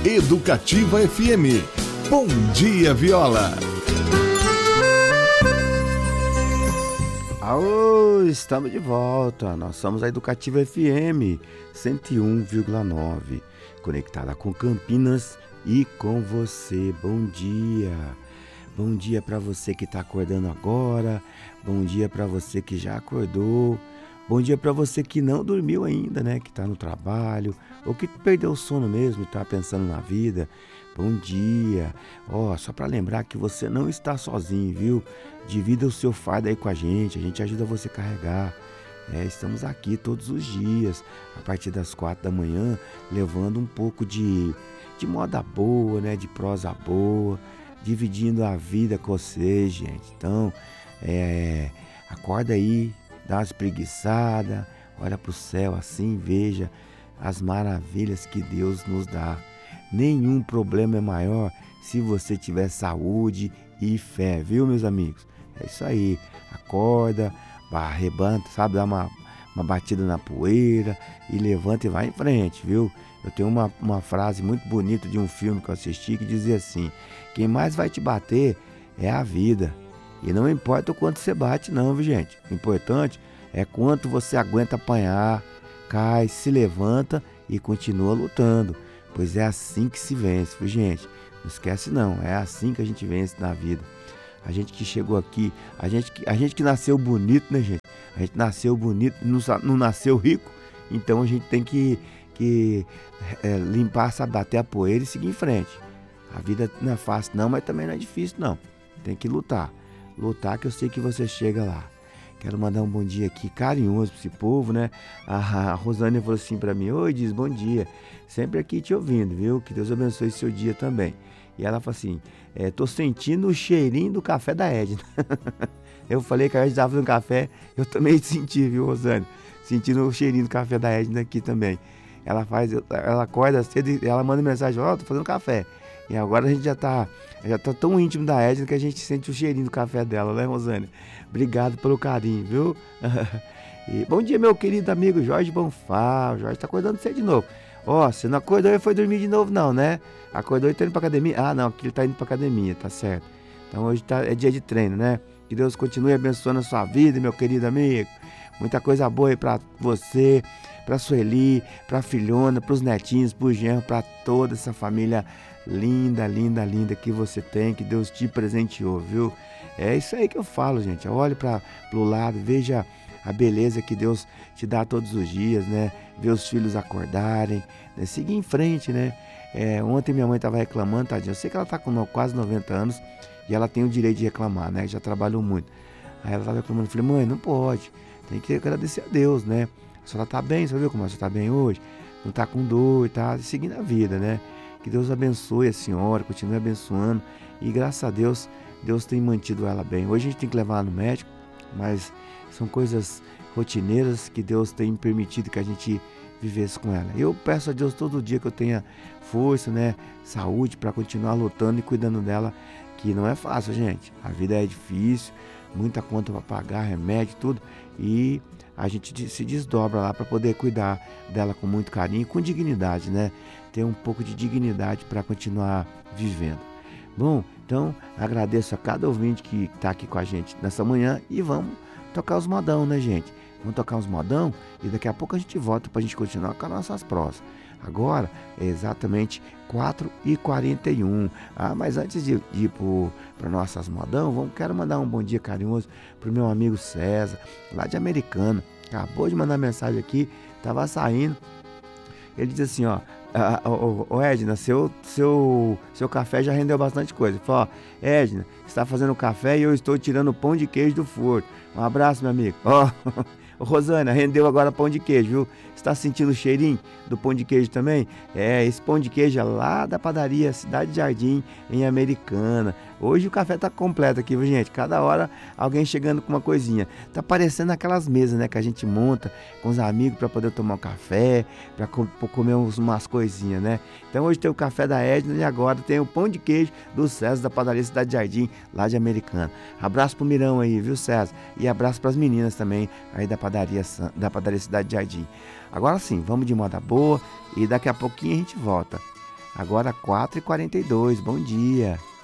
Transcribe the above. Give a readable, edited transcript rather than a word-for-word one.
Educativa FM. Bom dia, Viola. Alô, estamos de volta. Nós somos a Educativa FM 101,9, conectada com Campinas e com você. Bom dia. Bom dia para você que está acordando agora. Bom dia para você que já acordou. Bom dia para você que não dormiu ainda, né? Que está no trabalho ou que perdeu o sono mesmo e está pensando na vida. Bom dia. Só para lembrar que você não está sozinho, viu? Divida o seu fardo aí com a gente ajuda você a carregar. Estamos aqui todos os dias, a partir das 4 da manhã, levando um pouco de moda boa, né? De prosa boa, dividindo a vida com vocês, gente. Então, acorda aí, dá uma espreguiçada, olha para o céu assim, veja as maravilhas que Deus nos dá. Nenhum problema é maior se você tiver saúde e fé, viu, meus amigos? É isso aí, acorda, arrebanta, sabe, dá uma batida na poeira e levanta e vai em frente, viu? Eu tenho uma frase muito bonita de um filme que eu assisti que dizia assim: quem mais vai te bater é a vida. E não importa o quanto você bate não, viu, gente? O importante é quanto você aguenta apanhar, cai, se levanta e continua lutando. Pois é assim que se vence, viu, gente? Não esquece não, é assim que a gente vence na vida. A gente que chegou aqui, a gente que nasceu bonito, né, gente? A gente nasceu bonito, não nasceu rico, então a gente tem que limpar, sabe, bater a poeira e seguir em frente. A vida não é fácil não, mas também não é difícil não. Tem que lutar. Lutar que eu sei que você chega lá. Quero mandar um bom dia aqui carinhoso para esse povo, né? A Rosânia falou assim para mim: oi, diz bom dia. Sempre aqui te ouvindo, viu? Que Deus abençoe seu dia também. E ela falou assim: tô sentindo o cheirinho do café da Edna. Eu falei que a Edna estava fazendo café, eu também senti, viu, Rosânia? Sentindo o cheirinho do café da Edna aqui também. Ela acorda cedo e ela manda mensagem: tô fazendo café. E agora a gente já tá tão íntimo da Edna que a gente sente o cheirinho do café dela, né, Rosânia? Obrigado pelo carinho, viu? E bom dia, meu querido amigo Jorge Bonfá. O Jorge tá acordando cedo de novo. Você não acordou e foi dormir de novo não, né? Acordou e tá indo pra academia? Ah, não, aqui ele tá indo pra academia, tá certo. Então hoje é dia de treino, né? Que Deus continue abençoando a sua vida, meu querido amigo. Muita coisa boa aí pra você, pra Sueli, pra filhona, pros netinhos, pro genro, pra toda essa família linda, linda, linda que você tem, que Deus te presenteou, viu? É isso aí que eu falo, gente. Olhe pro lado, veja a beleza que Deus te dá todos os dias, né? Ver os filhos acordarem, né? Seguir em frente, né? Ontem minha mãe estava reclamando, tadinha. Eu sei que ela está com quase 90 anos e ela tem o direito de reclamar, né? Já trabalhou muito. Aí ela estava reclamando, eu falei: mãe, não pode. Tem que agradecer a Deus, né? A senhora está bem, você viu como a senhora está bem hoje? Não está com dor e tá seguindo a vida, né? Que Deus abençoe a senhora, continue abençoando. E graças a Deus, Deus tem mantido ela bem. Hoje a gente tem que levar ela no médico, mas são coisas rotineiras que Deus tem permitido que a gente vivesse com ela. Eu peço a Deus todo dia que eu tenha força, né, saúde para continuar lutando e cuidando dela, que não é fácil, gente. A vida é difícil, muita conta para pagar, remédio, tudo, e a gente se desdobra lá para poder cuidar dela com muito carinho e com dignidade, né? Ter um pouco de dignidade para continuar vivendo. Bom, então agradeço a cada ouvinte que está aqui com a gente nessa manhã e vamos tocar os modão, né, gente? Vamos tocar uns modão e daqui a pouco a gente volta para a gente continuar com as nossas prosas. Agora é exatamente 4h41. Mas antes de ir para nossas modão, quero mandar um bom dia carinhoso para o meu amigo César, lá de Americana. Acabou de mandar mensagem aqui, estava saindo. Ele diz assim, Edna, seu café já rendeu bastante coisa. Ele falou: Edna, você está fazendo café e eu estou tirando o pão de queijo do forno. Um abraço, meu amigo. Rosana, rendeu agora pão de queijo, viu? Está sentindo o cheirinho do pão de queijo também? Esse pão de queijo é lá da padaria Cidade Jardim, em Americana. Hoje o café tá completo aqui, viu, gente? Cada hora alguém chegando com uma coisinha. Tá parecendo aquelas mesas, né, que a gente monta com os amigos para poder tomar um café, para comer umas coisinhas, né? Então hoje tem o café da Edna e agora tem o pão de queijo do César da padaria Cidade Jardim, lá de Americana. Abraço pro Mirão aí, viu, César? E abraço pras meninas também aí da padaria Cidade Jardim. Agora sim, vamos de moda boa e daqui a pouquinho a gente volta. Agora 4h42. Bom dia.